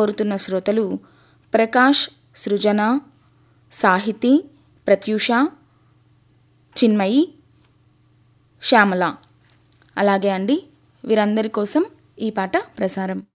కోరుతున్న శ్రోతలు ప్రకాష్, సృజన, సాహితి, ప్రత్యూష, చిన్మయి, శ్యామల. అలాగే అండి, వీరందరి కోసం ఈ పాట ప్రసారం.